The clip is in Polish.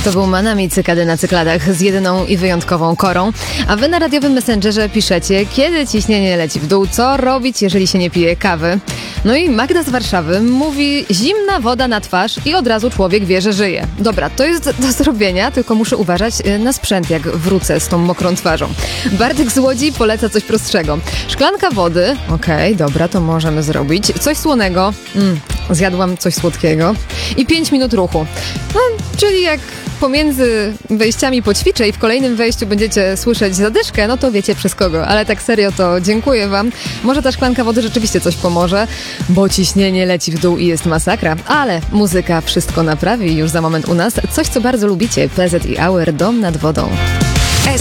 To był Manami Cykady na cykladach z jedyną i wyjątkową Korą. A wy na radiowym Messengerze piszecie, kiedy ciśnienie leci w dół, co robić, jeżeli się nie pije kawy. No i Magda z Warszawy mówi: zimna woda na twarz i od razu człowiek wie, że żyje. Dobra, to jest do zrobienia, tylko muszę uważać na sprzęt, jak wrócę z tą mokrą twarzą. Bartek z Łodzi poleca coś prostszego. Szklanka wody, okej, dobra, to możemy zrobić. Coś słonego, zjadłam coś słodkiego. I 5 minut ruchu. No, czyli jak pomiędzy wejściami poćwiczę i w kolejnym wejściu będziecie słyszeć zadyszkę, no to wiecie przez kogo. Ale tak serio to dziękuję wam. Może ta szklanka wody rzeczywiście coś pomoże, bo ciśnienie leci w dół i jest masakra. Ale muzyka wszystko naprawi. Już za moment u nas coś, co bardzo lubicie. PZ i Auer, Dom nad wodą.